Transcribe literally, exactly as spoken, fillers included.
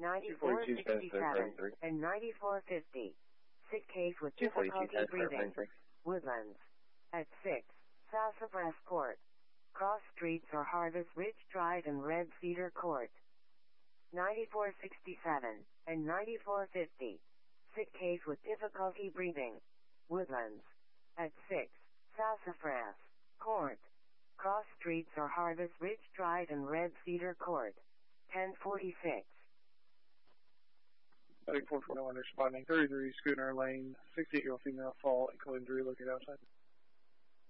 ninety-four sixty-seven and ninety-four fifty. Sick case with difficulty breathing. Woodlands. At six, south of West Court. Cross streets are Harvest Ridge Drive and Red Cedar Court. ninety-four sixty-seven and ninety-four fifty. Sick case with difficulty breathing. Woodlands. At six, south of West Court. Cross streets are Harvest Ridge Drive and Red Cedar Court. ten forty-six. ninety-four for no one responding. thirty-three Schooner Lane. sixty-eight-year-old female fall, ankle injury, located outside.